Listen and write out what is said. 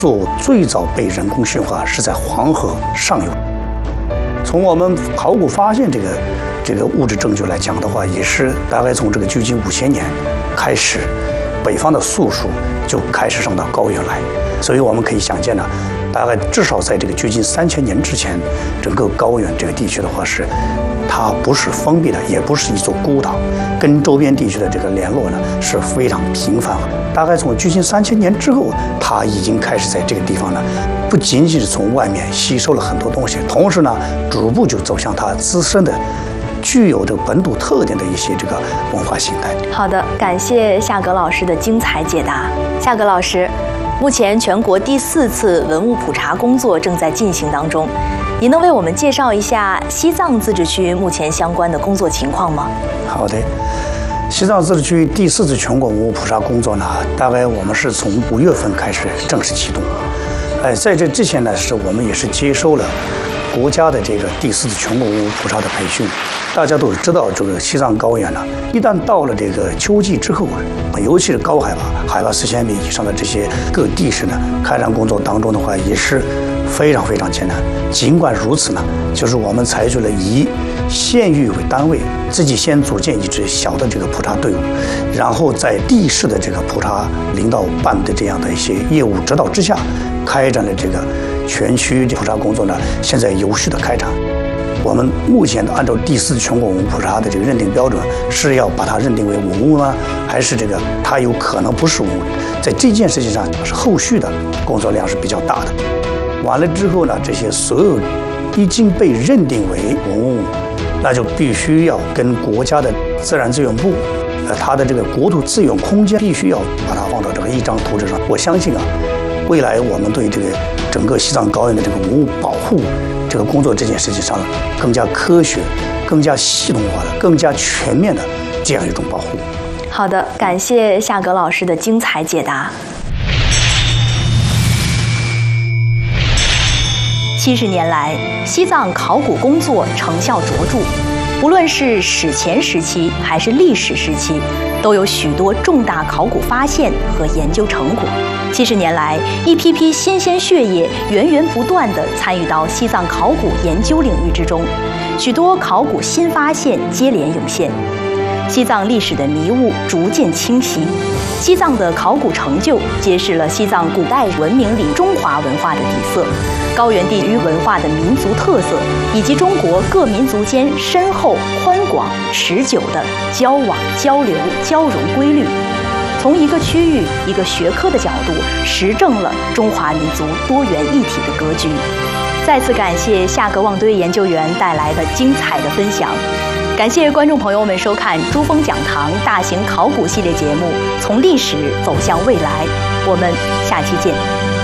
最早被人工驯化是在黄河上游。从我们考古发现这个物质证据来讲的话，也是大概从这个距今5000年开始，北方的素树就开始上到高原来，所以我们可以想见呢，大概至少在这个距今3000年之前，整个高原这个地区的话它不是封闭的，也不是一座孤岛，跟周边地区的这个联络呢是非常频繁。大概从距今3000年之后，它已经开始在这个地方呢，不仅仅是从外面吸收了很多东西，同时呢，逐步就走向它自身的具有这个本土特点的一些这个文化形态。 好的，感谢夏格老师的精彩解答。夏格老师，目前全国第4次文物普查工作正在进行当中，您能为我们介绍一下西藏自治区目前相关的工作情况吗？ 好的，西藏自治区第4次全国文物普查工作呢，大概我们是从5月份开始正式启动。在这之前呢，我们也是接受了国家的这个第4次全国文物普查的培训。大家都知道，这个西藏高原呢，一旦到了这个秋季之后啊，尤其是高海拔、海拔4000米以上的这些各地势呢，开展工作当中的话，也是非常非常艰难。尽管如此呢，就是我们采取了以县域为单位，自己先组建一支小的这个普查队伍，然后在地市的这个普查领导办的这样的一些业务指导之下，开展了这个全区普查工作呢，现在有序的开展。我们目前按照第4次全国文物普查的这个认定标准，是要把它认定为文物呢，还是这个它有可能不是文物？在这件事情上，是后续的工作量是比较大的。完了之后呢，这些所有已经被认定为文物，那就必须要跟国家的自然资源部，它的这个国土资源空间必须要把它放到这个一张图纸上。我相信啊，未来我们对这个整个西藏高原的这个文物保护这个工作这件事情上，更加科学、更加系统化的、更加全面的这样一种保护。 好的，感谢夏格老师的精彩解答。70年来，西藏考古工作成效卓著，不论是史前时期还是历史时期，都有许多重大考古发现和研究成果。70年来，一批批新鲜血液源源不断地参与到西藏考古研究领域之中，许多考古新发现接连涌现，西藏历史的迷雾逐渐清晰。西藏的考古成就揭示了西藏古代文明里中华文化的底色，高原地区文化的民族特色，以及中国各民族间深厚、宽广、持久的交往、交流、交融规律。从一个区域、一个学科的角度，实证了中华民族多元一体的格局。再次感谢夏格旺堆研究员带来的精彩的分享。感谢观众朋友们收看珠峰讲堂大型考古系列节目《从历史走向未来》，我们下期见。